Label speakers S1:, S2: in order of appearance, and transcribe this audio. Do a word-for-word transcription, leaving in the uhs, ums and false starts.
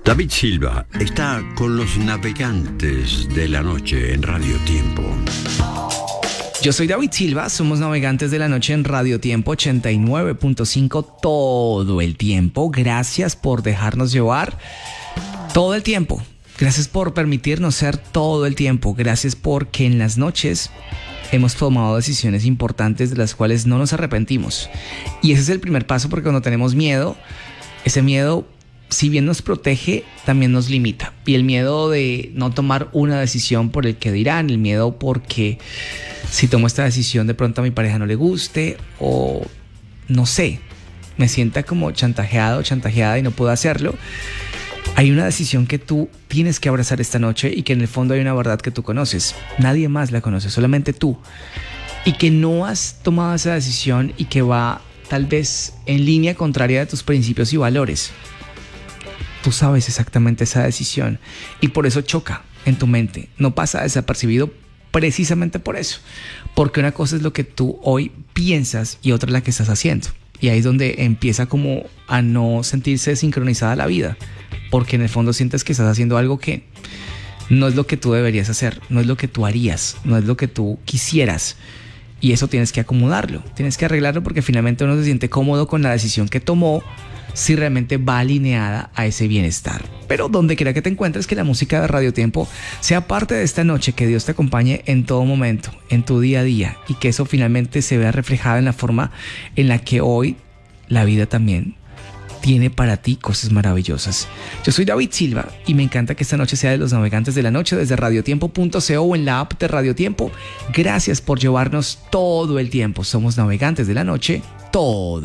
S1: David Silva está con los navegantes de la noche en Radio Tiempo.
S2: Yo soy David Silva, somos navegantes de la noche en Radio Tiempo ochenta y nueve punto cinco todo el tiempo. Gracias por dejarnos llevar todo el tiempo. Gracias por permitirnos ser todo el tiempo. Gracias porque en las noches hemos tomado decisiones importantes de las cuales no nos arrepentimos. Y ese es el primer paso, porque cuando tenemos miedo, ese miedo, si bien nos protege, también nos limita. Y el miedo de no tomar una decisión por el que dirán, el miedo porque si tomo esta decisión de pronto a mi pareja no le guste, o no sé, me sienta como chantajeado o chantajeada y no puedo hacerlo. Hay una decisión que tú tienes que abrazar esta noche y que en el fondo hay una verdad que tú conoces. Nadie más la conoce, solamente tú. Y que no has tomado esa decisión y que va tal vez en línea contraria de tus principios y valores. Tú sabes exactamente esa decisión y por eso choca en tu mente. No pasa desapercibido precisamente por eso. Porque una cosa es lo que tú hoy piensas y otra es la que estás haciendo. Y ahí es donde empieza como a no sentirse sincronizada la vida. Porque en el fondo sientes que estás haciendo algo que no es lo que tú deberías hacer, no es lo que tú harías, no es lo que tú quisieras. Y eso tienes que acomodarlo, tienes que arreglarlo, porque finalmente uno se siente cómodo con la decisión que tomó si realmente va alineada a ese bienestar. Pero donde quiera que te encuentres, que la música de Radio Tiempo sea parte de esta noche, que Dios te acompañe en todo momento, en tu día a día, y que eso finalmente se vea reflejado en la forma en la que hoy la vida también tiene para ti cosas maravillosas. Yo soy David Silva y me encanta que esta noche sea de los navegantes de la noche desde radiotiempo punto co o en la app de Radio Tiempo. Gracias por llevarnos todo el tiempo. Somos navegantes de la noche todo